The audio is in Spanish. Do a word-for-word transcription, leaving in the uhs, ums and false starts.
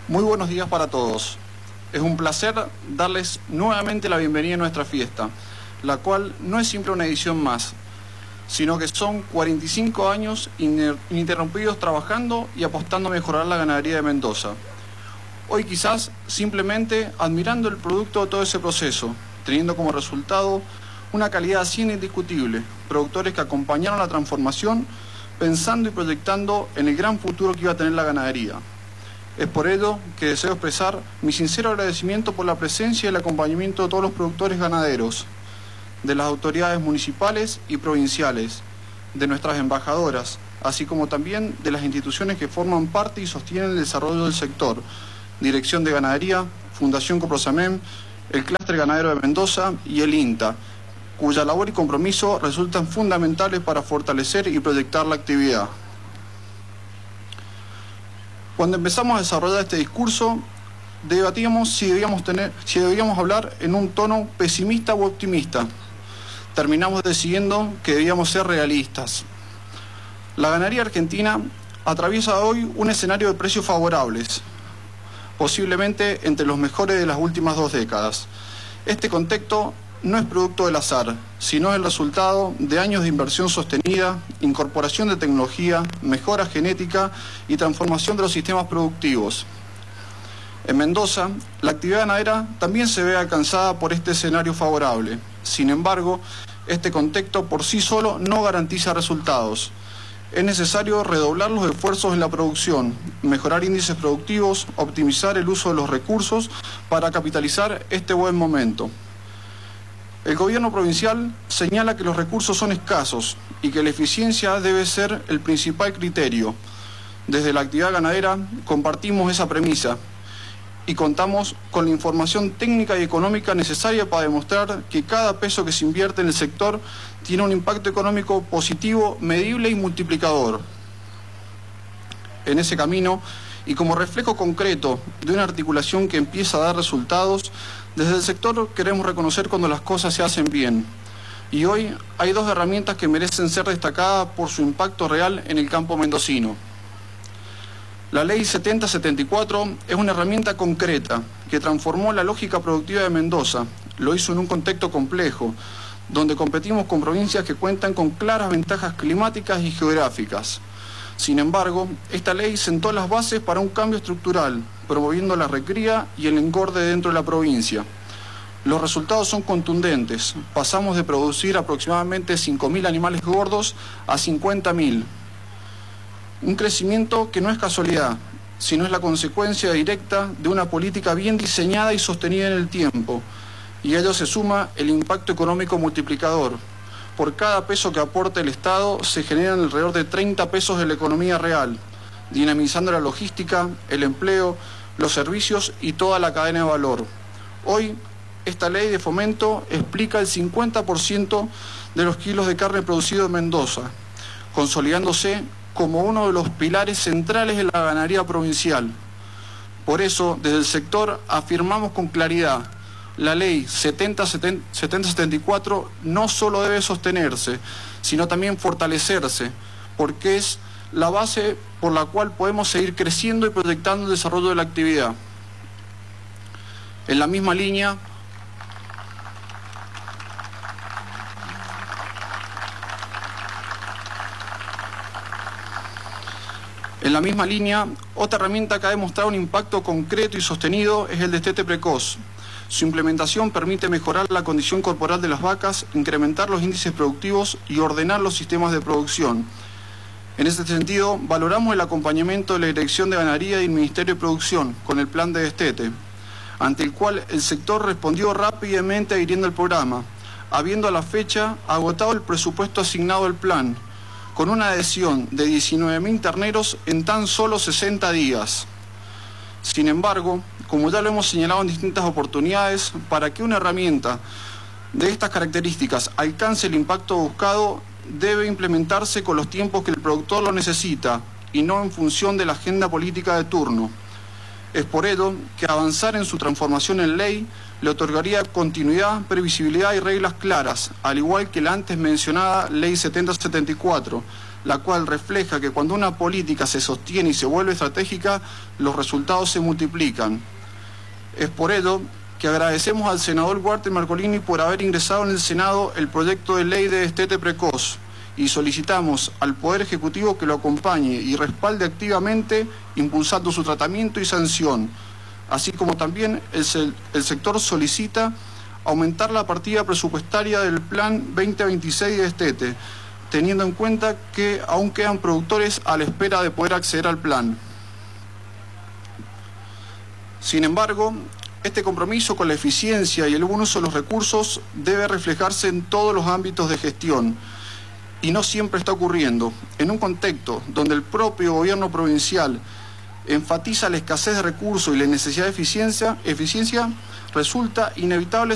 Muy buenos días para todos. Es un placer darles nuevamente la bienvenida a nuestra fiesta, la cual no es simple una edición más, sino que son cuarenta y cinco años ininterrumpidos trabajando y apostando a mejorar la ganadería de Mendoza. Hoy quizás simplemente admirando el producto de todo ese proceso, teniendo como resultado una calidad cien indiscutible, productores que acompañaron la transformación pensando y proyectando en el gran futuro que iba a tener la ganadería. Es por ello que deseo expresar mi sincero agradecimiento por la presencia y el acompañamiento de todos los productores ganaderos, de las autoridades municipales y provinciales, de nuestras embajadoras, así como también de las instituciones que forman parte y sostienen el desarrollo del sector, Dirección de Ganadería, Fundación Coprosamem, el Clúster Ganadero de Mendoza y el INTA, cuya labor y compromiso resultan fundamentales para fortalecer y proyectar la actividad. Cuando empezamos a desarrollar este discurso, debatíamos si debíamos, tener, si debíamos hablar en un tono pesimista o optimista. Terminamos decidiendo que debíamos ser realistas. La ganadería argentina atraviesa hoy un escenario de precios favorables, posiblemente entre los mejores de las últimas dos décadas. Este contexto no es producto del azar, sino el resultado de años de inversión sostenida, incorporación de tecnología, mejora genética y transformación de los sistemas productivos. En Mendoza, la actividad ganadera también se ve alcanzada por este escenario favorable. Sin embargo, este contexto por sí solo no garantiza resultados. Es necesario redoblar los esfuerzos en la producción, mejorar índices productivos, optimizar el uso de los recursos para capitalizar este buen momento. El gobierno provincial señala que los recursos son escasos y que la eficiencia debe ser el principal criterio. Desde la actividad ganadera compartimos esa premisa y contamos con la información técnica y económica necesaria para demostrar que cada peso que se invierte en el sector tiene un impacto económico positivo, medible y multiplicador. En ese camino, y como reflejo concreto de una articulación que empieza a dar resultados, desde el sector queremos reconocer cuando las cosas se hacen bien. Y hoy hay dos herramientas que merecen ser destacadas por su impacto real en el campo mendocino. La Ley setenta setenta y cuatro es una herramienta concreta que transformó la lógica productiva de Mendoza. Lo hizo en un contexto complejo, donde competimos con provincias que cuentan con claras ventajas climáticas y geográficas. Sin embargo, esta ley sentó las bases para un cambio estructural, promoviendo la recría y el engorde dentro de la provincia. Los resultados son contundentes. Pasamos de producir aproximadamente cinco mil animales gordos a cincuenta mil. Un crecimiento que no es casualidad, sino es la consecuencia directa de una política bien diseñada y sostenida en el tiempo. Y a ello se suma el impacto económico multiplicador. Por cada peso que aporta el Estado se generan alrededor de treinta pesos de la economía real, dinamizando la logística, el empleo, los servicios y toda la cadena de valor. Hoy, esta ley de fomento explica el cincuenta por ciento de los kilos de carne producidos en Mendoza, consolidándose como uno de los pilares centrales de la ganadería provincial. Por eso, desde el sector afirmamos con claridad: la ley setenta setenta y cuatro no solo debe sostenerse, sino también fortalecerse, porque es la base por la cual podemos seguir creciendo y proyectando el desarrollo de la actividad. En la misma línea, En la misma línea, otra herramienta que ha demostrado un impacto concreto y sostenido es el destete precoz. Su implementación permite mejorar la condición corporal de las vacas, incrementar los índices productivos y ordenar los sistemas de producción. En este sentido, valoramos el acompañamiento de la Dirección de Ganadería y el Ministerio de Producción con el plan de destete, ante el cual el sector respondió rápidamente adhiriendo al programa, habiendo a la fecha agotado el presupuesto asignado al plan, con una adhesión de diecinueve mil terneros en tan solo sesenta días. Sin embargo, como ya lo hemos señalado en distintas oportunidades, para que una herramienta de estas características alcance el impacto buscado, debe implementarse con los tiempos que el productor lo necesita y no en función de la agenda política de turno. Es por ello que avanzar en su transformación en ley le otorgaría continuidad, previsibilidad y reglas claras, al igual que la antes mencionada Ley setenta setenta y cuatro, la cual refleja que cuando una política se sostiene y se vuelve estratégica, los resultados se multiplican. Es por ello que agradecemos al senador Walter Marcolini por haber ingresado en el Senado el proyecto de ley de destete precoz y solicitamos al Poder Ejecutivo que lo acompañe y respalde activamente, impulsando su tratamiento y sanción, así como también el, el sector solicita aumentar la partida presupuestaria del Plan veinte veintiséis de destete, teniendo en cuenta que aún quedan productores a la espera de poder acceder al plan. Sin embargo, este compromiso con la eficiencia y el buen uso de los recursos debe reflejarse en todos los ámbitos de gestión, y no siempre está ocurriendo. En un contexto donde el propio gobierno provincial enfatiza la escasez de recursos y la necesidad de eficiencia, eficiencia resulta inevitable